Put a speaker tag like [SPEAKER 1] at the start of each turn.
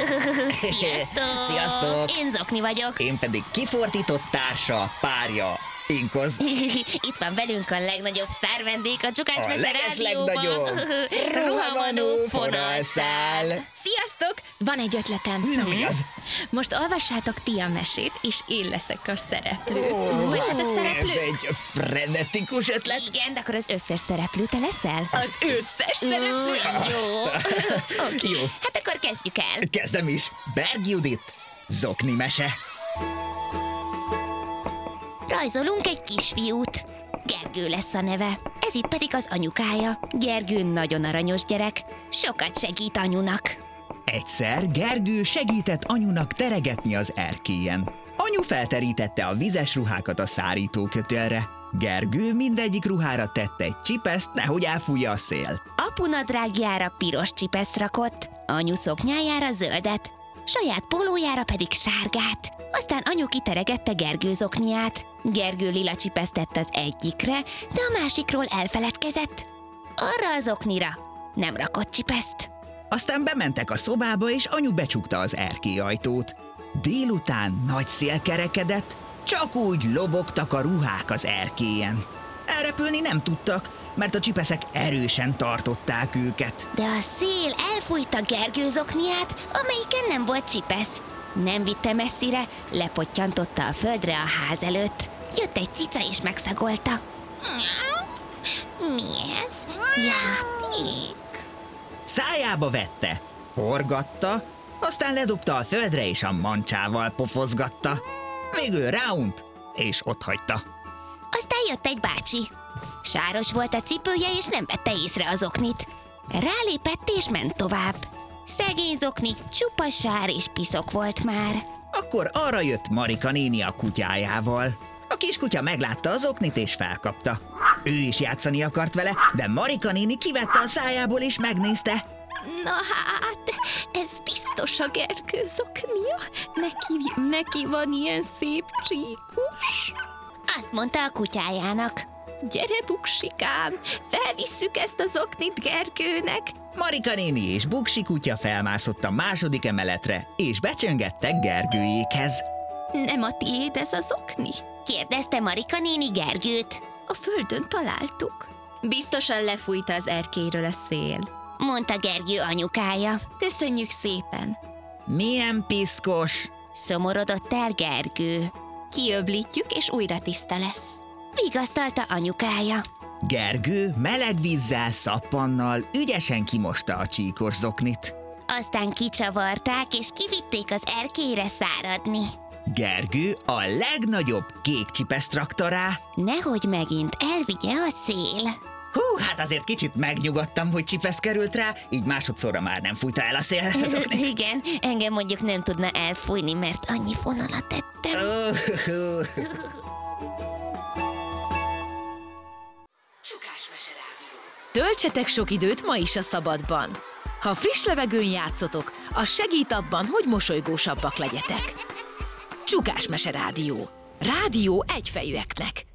[SPEAKER 1] Sziasztok!
[SPEAKER 2] Sziasztok!
[SPEAKER 1] Én Zokni vagyok.
[SPEAKER 2] Én pedig kifordított társa, párja, Inkoz.
[SPEAKER 1] Itt van velünk a legnagyobb sztárvendég a Csukás
[SPEAKER 2] A
[SPEAKER 1] Mese Rádióban.
[SPEAKER 2] legeslegnagyobb ruhamanó fonalszál.
[SPEAKER 3] Sziasztok! Van egy ötletem.
[SPEAKER 2] Na, mi az?
[SPEAKER 3] Most olvassátok ti a mesét, és én leszek a szereplő.
[SPEAKER 1] És hát a
[SPEAKER 2] Ez
[SPEAKER 1] szereplő?
[SPEAKER 2] egy frenetikus ötlet.
[SPEAKER 1] Igen, de akkor az összes szereplő te leszel?
[SPEAKER 3] Az összes szereplő?
[SPEAKER 1] Jó. Oké.
[SPEAKER 2] Jó.
[SPEAKER 1] Hát akkor kezdjük el.
[SPEAKER 2] Kezdem is. Berg Judit, Zokni mese.
[SPEAKER 1] Rajzolunk egy kisfiút. Gergő lesz a neve. Ez itt pedig az anyukája. Gergő nagyon aranyos gyerek. Sokat segít anyunak.
[SPEAKER 2] Egyszer Gergő segített anyunak teregetni az erkélyen. Anyu felterítette a vizes ruhákat a szárítókötélre. Gergő mindegyik ruhára tette egy csipeszt, nehogy elfújja a szél.
[SPEAKER 1] Apu nadrágjára piros csipeszt rakott, anyu szoknyájára zöldet, saját pólójára pedig sárgát. Aztán anyu kiteregette Gergő zokniát. Gergő lila csipeszt tett az egyikre, de a másikról elfeledkezett. Arra az oknira nem rakott csipeszt.
[SPEAKER 2] Aztán bementek a szobába, és anyu becsukta az erkélyajtót. Délután nagy szél kerekedett, csak úgy lobogtak a ruhák az erkélyen. Elrepülni nem tudtak, mert a csipeszek erősen tartották őket.
[SPEAKER 1] De a szél elfújta Gergő zokniát, amelyiken nem volt csipesz. Nem vitte messzire, lepottyantotta a földre a ház előtt. Jött egy cica és megszagolta. Mi ez? Játék?
[SPEAKER 2] Szájába vette, forgatta, aztán ledobta a földre és a mancsával pofozgatta. Végül ráunt, és otthagyta.
[SPEAKER 1] Aztán jött egy bácsi. Sáros volt a cipője, és nem vette észre az oknit. Rálépett és ment tovább. Szegény zokni csupa sár és piszok volt már.
[SPEAKER 2] Akkor arra jött Marika néni a kutyájával. A kiskutya meglátta az oknit és felkapta. Ő is játszani akart vele, de Marika néni kivette a szájából és megnézte.
[SPEAKER 3] Na hát, ez biztos a Gergő zoknia. Neki van ilyen szép csíkos.
[SPEAKER 1] Azt mondta a kutyájának.
[SPEAKER 3] Gyere, Buksikám, felvisszük ezt az oknit Gergőnek.
[SPEAKER 2] Marika néni és Buksi kutya felmászott a második emeletre, és becsöngettek Gergőjékhez.
[SPEAKER 3] Nem a tiéd ez az okni?
[SPEAKER 1] Kérdezte Marika néni Gergőt.
[SPEAKER 3] A földön találtuk. Biztosan lefújta az erkélyről a szél.
[SPEAKER 1] Mondta Gergő anyukája.
[SPEAKER 3] Köszönjük szépen.
[SPEAKER 2] Milyen piszkos!
[SPEAKER 1] Szomorodott el Gergő.
[SPEAKER 3] Kiöblítjük, és újra tiszta lesz.
[SPEAKER 1] Vigasztalta anyukája.
[SPEAKER 2] Gergő meleg vízzel, szappannal ügyesen kimosta a csíkos zoknit.
[SPEAKER 1] Aztán kicsavarták, és kivitték az erkélyre száradni.
[SPEAKER 2] Gergő a legnagyobb kék csipeszt rakta rá.
[SPEAKER 1] Nehogy megint elvigye a szél.
[SPEAKER 2] Hú, hát azért kicsit megnyugodtam, hogy csipesz került rá, így másodszorra már nem fújta el a szél.
[SPEAKER 1] Igen, engem mondjuk nem tudna elfújni, mert annyi vonalat tettem.
[SPEAKER 4] Töltsetek sok időt ma is a szabadban. Ha friss levegőn játszotok, az segít abban, hogy mosolygósabbak legyetek. Csukás Mese Rádió. Rádió egyfejűeknek.